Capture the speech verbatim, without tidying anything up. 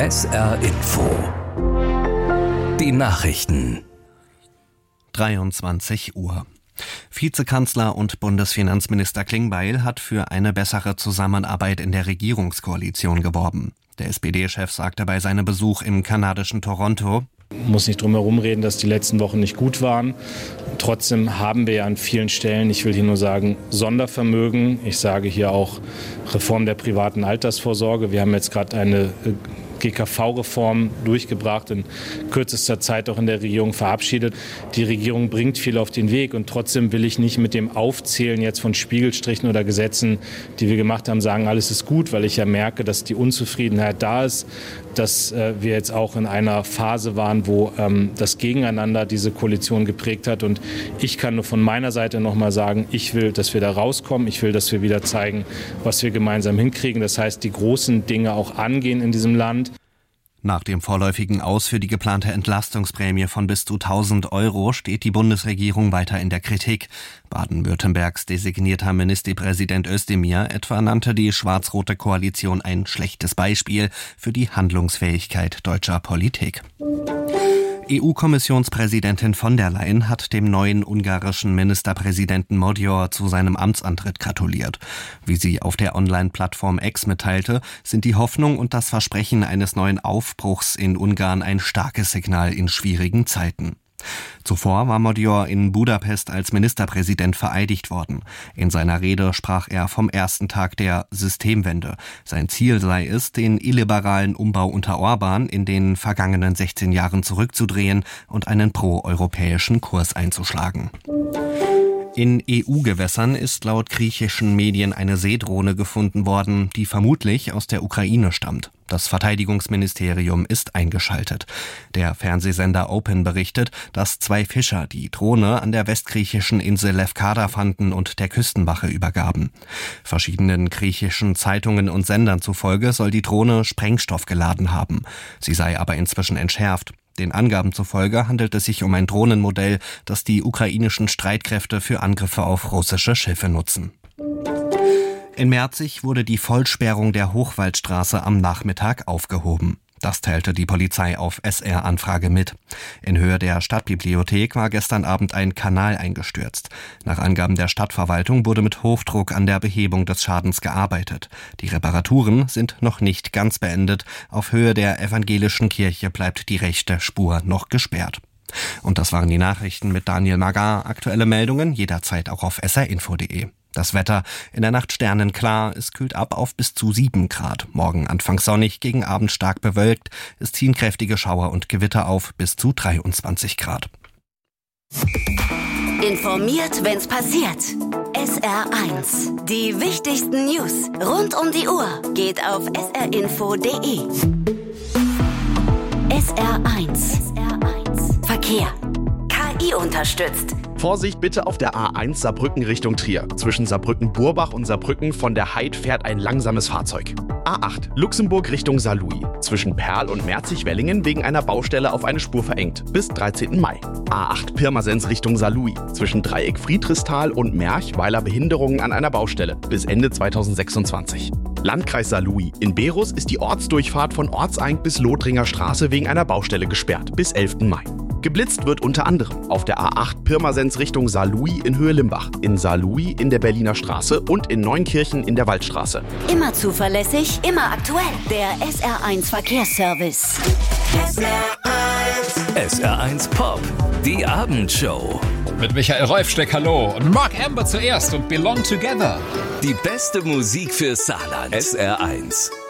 S R Info. Die Nachrichten. dreiundzwanzig Uhr. Vizekanzler und Bundesfinanzminister Klingbeil hat für eine bessere Zusammenarbeit in der Regierungskoalition geworben. Der S P D-Chef sagte bei seinem Besuch im kanadischen Toronto: Ich muss nicht drum herum reden, dass die letzten Wochen nicht gut waren. Trotzdem haben wir ja an vielen Stellen, ich will hier nur sagen, Sondervermögen. Ich sage hier auch Reform der privaten Altersvorsorge. Wir haben jetzt gerade eine G K V-Reform durchgebracht, in kürzester Zeit auch in der Regierung verabschiedet. Die Regierung bringt viel auf den Weg und trotzdem will ich nicht mit dem Aufzählen jetzt von Spiegelstrichen oder Gesetzen, die wir gemacht haben, sagen, alles ist gut, weil ich ja merke, dass die Unzufriedenheit da ist, dass äh, wir jetzt auch in einer Phase waren, wo ähm, das Gegeneinander diese Koalition geprägt hat. Und ich kann nur von meiner Seite noch mal sagen, ich will, dass wir da rauskommen. Ich will, dass wir wieder zeigen, was wir gemeinsam hinkriegen. Das heißt, die großen Dinge auch angehen in diesem Land. Nach dem vorläufigen Aus für die geplante Entlastungsprämie von bis zu tausend Euro steht die Bundesregierung weiter in der Kritik. Baden-Württembergs designierter Ministerpräsident Özdemir etwa nannte die schwarz-rote Koalition ein schlechtes Beispiel für die Handlungsfähigkeit deutscher Politik. E U-Kommissionspräsidentin von der Leyen hat dem neuen ungarischen Ministerpräsidenten Magyar zu seinem Amtsantritt gratuliert. Wie sie auf der Online-Plattform X mitteilte, sind die Hoffnung und das Versprechen eines neuen Aufbruchs in Ungarn ein starkes Signal in schwierigen Zeiten. Zuvor war Magyar in Budapest als Ministerpräsident vereidigt worden. In seiner Rede sprach er vom ersten Tag der Systemwende. Sein Ziel sei es, den illiberalen Umbau unter Orban in den vergangenen sechzehn Jahren zurückzudrehen und einen proeuropäischen Kurs einzuschlagen. In E U-Gewässern ist laut griechischen Medien eine Seedrohne gefunden worden, die vermutlich aus der Ukraine stammt. Das Verteidigungsministerium ist eingeschaltet. Der Fernsehsender Open berichtet, dass zwei Fischer die Drohne an der westgriechischen Insel Lefkada fanden und der Küstenwache übergaben. Verschiedenen griechischen Zeitungen und Sendern zufolge soll die Drohne Sprengstoff geladen haben. Sie sei aber inzwischen entschärft. Den Angaben zufolge handelt es sich um ein Drohnenmodell, das die ukrainischen Streitkräfte für Angriffe auf russische Schiffe nutzen. In Merzig wurde die Vollsperrung der Hochwaldstraße am Nachmittag aufgehoben. Das teilte die Polizei auf S R-Anfrage mit. In Höhe der Stadtbibliothek war gestern Abend ein Kanal eingestürzt. Nach Angaben der Stadtverwaltung wurde mit Hochdruck an der Behebung des Schadens gearbeitet. Die Reparaturen sind noch nicht ganz beendet. Auf Höhe der evangelischen Kirche bleibt die rechte Spur noch gesperrt. Und das waren die Nachrichten mit Daniel Magar. Aktuelle Meldungen jederzeit auch auf s r info punkt d e. Das Wetter: in der Nacht sternenklar, es kühlt ab auf bis zu sieben Grad. Morgen anfangs sonnig, gegen Abend stark bewölkt. Es ziehen kräftige Schauer und Gewitter auf bis zu dreiundzwanzig Grad. Informiert, wenn's passiert. S R eins. Die wichtigsten News rund um die Uhr geht auf s r info punkt d e. S R eins. Verkehr. K I unterstützt. Vorsicht bitte auf der A eins Saarbrücken Richtung Trier. Zwischen Saarbrücken-Burbach und Saarbrücken von der Heid fährt ein langsames Fahrzeug. A acht Luxemburg Richtung Saarlouis. Zwischen Perl und Merzig-Wellingen wegen einer Baustelle auf eine Spur verengt. Bis dreizehnten Mai. A acht Pirmasens Richtung Saarlouis. Zwischen Dreieck Friedrichsthal und Merch weiler Behinderungen an einer Baustelle. Bis Ende zweitausendsechsundzwanzig. Landkreis Saarlouis. In Berus ist die Ortsdurchfahrt von Ortseink bis Lothringer Straße wegen einer Baustelle gesperrt. Bis elften Mai. Geblitzt wird unter anderem auf der A acht Pirmasens Richtung Saarlouis in Höhe Limbach, in Saarlouis in der Berliner Straße und in Neunkirchen in der Waldstraße. Immer zuverlässig, immer aktuell. Der S R eins Verkehrsservice. S R eins. S R eins Pop. Die Abendshow. Mit Michael Rolfsteck, hallo. Und Mark Amber zuerst und Belong Together. Die beste Musik für Saarland. S R eins.